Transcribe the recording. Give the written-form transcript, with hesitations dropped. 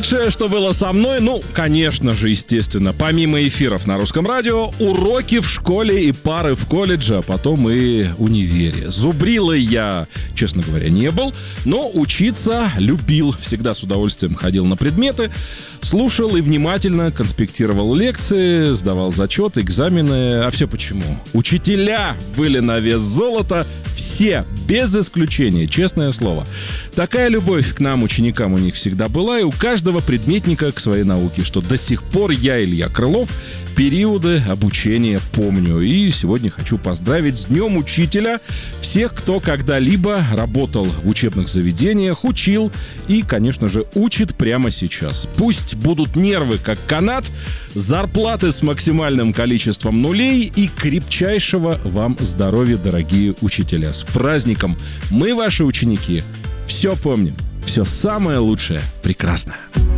лучшее, что было со мной, конечно же, естественно, помимо эфиров на русском радио, уроки в школе и пары в колледже, а потом и универе. Зубрилой я, честно говоря, не был, но учиться любил. Всегда с удовольствием ходил на предметы, слушал и внимательно конспектировал лекции, сдавал зачеты, экзамены. А все почему? Учителя были на вес золота, все, без исключения, честное слово. Такая любовь к нам, ученикам, у них всегда была, и у каждого предметника к своей науке, что до сих пор я, Илья Крылов, периоды обучения помню. И сегодня хочу поздравить с Днем Учителя всех, кто когда-либо работал в учебных заведениях, учил и, конечно же, учит прямо сейчас. Пусть будут нервы как канат, зарплаты с максимальным количеством нулей и крепчайшего вам здоровья, дорогие учителя. С праздником! Мы, ваши ученики, все помним. Все самое лучшее прекрасно.